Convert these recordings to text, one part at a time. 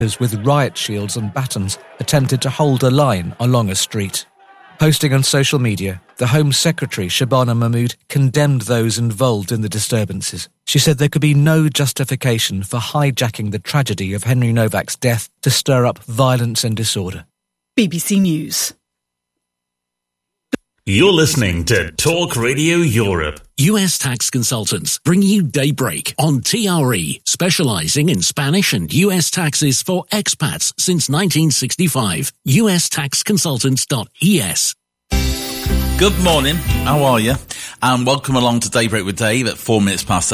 with riot shields and batons attempted to hold a line along a street. Posting on social media, the Home Secretary, Shabana Mahmood, condemned those involved in the disturbances. She said there could be no justification for hijacking the tragedy of Henry Novak's death to stir up violence and disorder. BBC News. You're listening to Talk Radio Europe. US Tax Consultants bring you Daybreak on TRE, specializing in Spanish and US taxes for expats since 1965. USTaxConsultants.es. Good morning, how are you? And welcome along to Daybreak with Dave at 8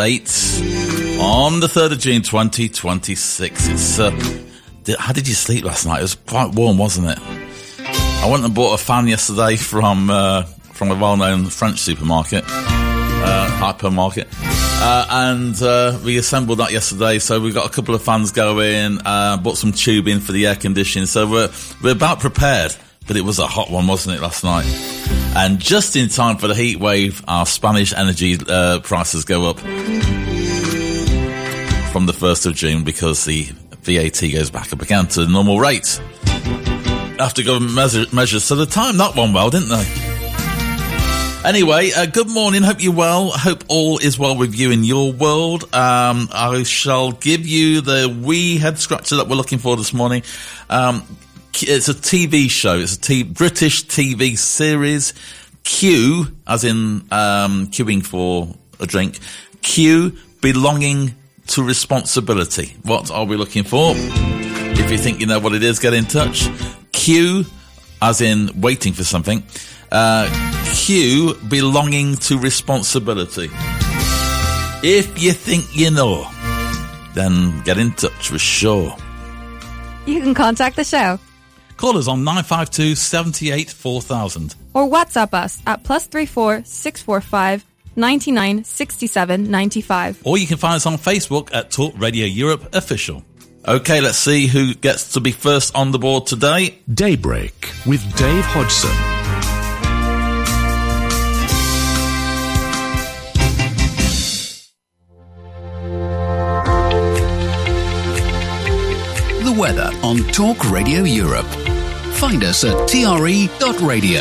on the 3rd of June 2026. It's, how did you sleep last night? It was quite warm, wasn't it? I went and bought a fan yesterday from a well-known French supermarket, hypermarket, and we assembled that yesterday. So we got a couple of fans going, bought some tubing for the air conditioning. So we're about prepared, but it was a hot one, wasn't it, last night? And just in time for the heat wave, our Spanish energy prices go up from the 1st of June because the VAT goes back up again to the normal rate after government measures. So they timed that one well, didn't they? Anyway, good morning. Hope you're well. Hope all is well with you in your world. I shall give you the wee head scratcher that we're looking for this morning. It's a TV show. It's a British TV series. Q, as in queuing for a drink. Q, belonging to responsibility. What are we looking for? If you think you know what it is, get in touch. Q, as in waiting for something. Q, belonging to responsibility. If you think you know, then get in touch for sure. You can contact the show. Call us on 952 78 4000. Or WhatsApp us at +34 645 99 67 95. Or you can find us on Facebook at Talk Radio Europe Official. Okay, let's see who gets to be first on the board today. Daybreak with Dave Hodgson. The weather on Talk Radio Europe. Find us at tre.radio.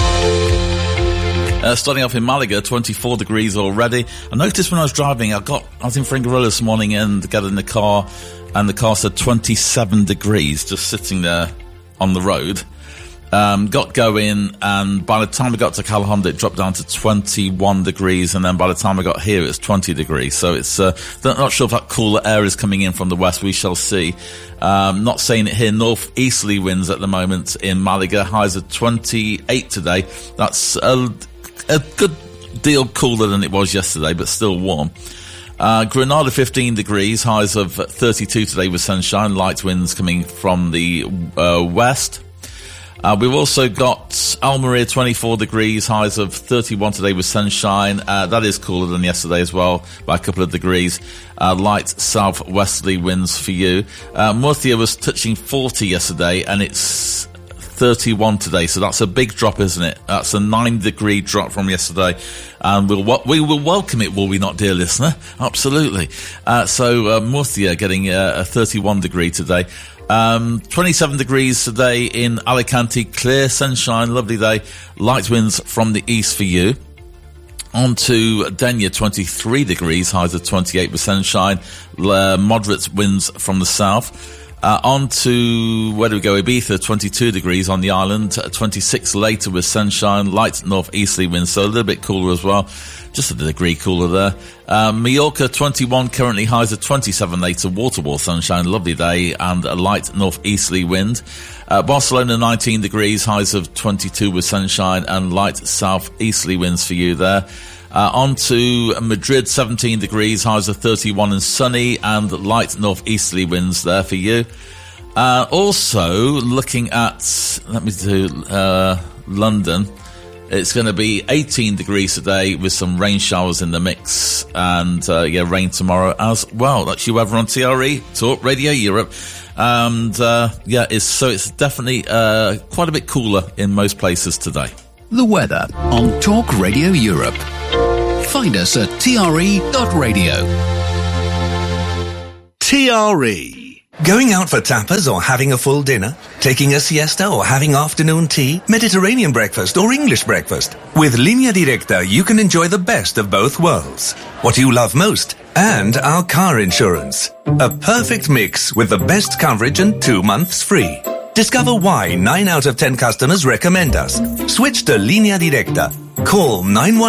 Starting off in Malaga, 24 degrees already. I noticed when I was driving, I was in Fringarilla this morning and got in the car, and the car said 27 degrees just sitting there on the road. Got going, and by the time we got to Calahonda, it dropped down to 21 degrees, and then by the time I got here, it's 20 degrees. So it's not sure if that cooler air is coming in from the west. We shall see. Not saying it here. Northeasterly winds at the moment in Malaga. Highs of 28 today. That's a good deal cooler than it was yesterday, but still warm. Granada 15 degrees, highs of 32 today with sunshine, light winds coming from the west. We've also got Almeria 24 degrees, highs of 31 today with sunshine. That is cooler than yesterday as well by a couple of degrees. Light southwesterly winds for you. Murcia was touching 40 yesterday, and it's 31 today, so that's a big drop, isn't it? That's a 9-degree drop from yesterday, and we will welcome it, will we not, dear listener? Absolutely. So Murcia getting a 31 degree today. 27 degrees today in Alicante, clear sunshine, lovely day, light winds from the east for you. On to Denia, 23 degrees, highs of 28 with sunshine, moderate winds from the south. On to, where do we go, Ibiza, 22 degrees on the island, 26 later with sunshine, light northeasterly winds, so a little bit cooler as well, just a degree cooler there. Mallorca, 21 currently, highs of 27 later, waterwall sunshine, lovely day, and a light northeasterly wind. Barcelona, 19 degrees, highs of 22 with sunshine, and light southeasterly winds for you there. On to Madrid, 17 degrees, highs of 31 and sunny, and light northeasterly winds there for you. Also, looking at, let me do London, it's going to be 18 degrees today with some rain showers in the mix, and rain tomorrow as well. That's your weather on TRE, Talk Radio Europe. And it's definitely quite a bit cooler in most places today. The weather on Talk Radio Europe. Find us at tre.radio. TRE Going out for tapas or having a full dinner? Taking a siesta or having afternoon tea? Mediterranean breakfast or English breakfast? With Línea Directa, you can enjoy the best of both worlds. What you love most and our car insurance. A perfect mix with the best coverage and 2 months free. Discover why 9 out of 10 customers recommend us. Switch to Línea Directa. Call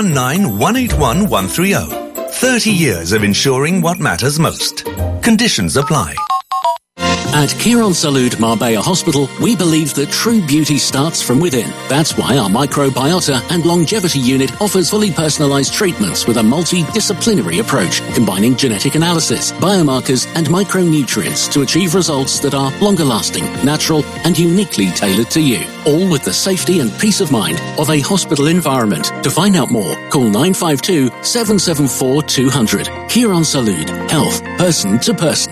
919-181-130. 30 years of insuring what matters most. Conditions apply. At Quirónsalud Marbella Hospital, we believe that true beauty starts from within. That's why our microbiota and longevity unit offers fully personalized treatments with a multidisciplinary approach, combining genetic analysis, biomarkers, and micronutrients to achieve results that are longer lasting, natural, and uniquely tailored to you. All with the safety and peace of mind of a hospital environment. To find out more, call 952-774-200. Quirónsalud. Health, person to person.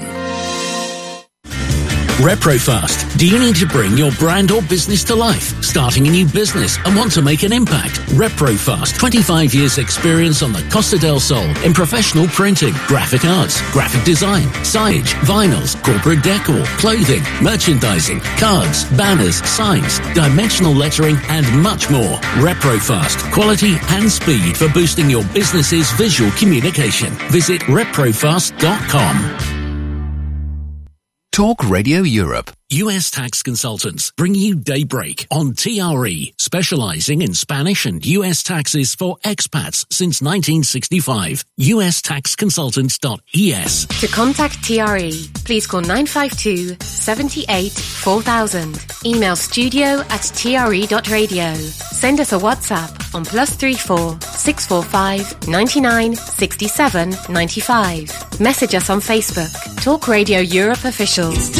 ReproFast. Do you need to bring your brand or business to life? Starting a new business and want to make an impact? ReproFast. 25 years experience on the Costa del Sol in professional printing, graphic arts, graphic design, signage, vinyls, corporate decor, clothing, merchandising, cards, banners, signs, dimensional lettering, and much more. ReproFast. Quality and speed for boosting your business's visual communication. Visit reprofast.com. Talk Radio Europe. US Tax Consultants bring you Daybreak on TRE, specializing in Spanish and US taxes for expats since 1965. USTaxConsultants.es. To contact TRE, please call 952 78 4000. Email studio@tre.radio. Send us a WhatsApp on +34 645 99 67 95. Message us on Facebook. Talk Radio Europe Official.